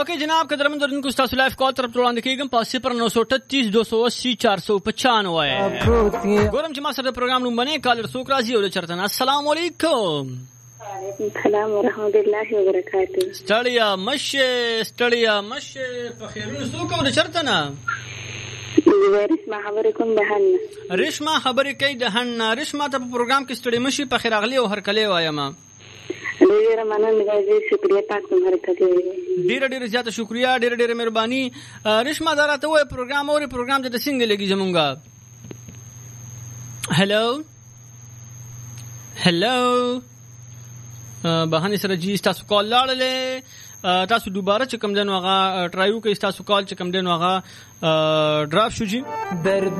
اوکے جناب قدرمن درنکو تاسو لایف کال طرف وړاندې کیږم په 0938 280 495 ګورم چې ما سره پروګرام نوم باندې کالر څوک راځي او چرته السلام علیکم. وعلیکم السلام ورحمت الله وبرکاته. ستړیا مشه په خیرونه څوک او چرته نه رشما خبرې کوم دهنه. رشما خبرې کوي دهنه. رشما ته په پروګرام کې ستړي مشي په خیر اغلی او هر کله وایم. ډیره مننه غواړم شکریہ تاسو حرکت ډیره زیاته شکریہ ډیره مهرباني. رشما دا راته وای پروګرام اوري پروګرام د څنګه لګي زمونږه. هلو بهانه سره جی تاسو کال لاړلې تاسو دوباره چې کوم دنو هغه ټرایو کوي تاسو کال چې کوم دنو هغه ډراپ شو جی.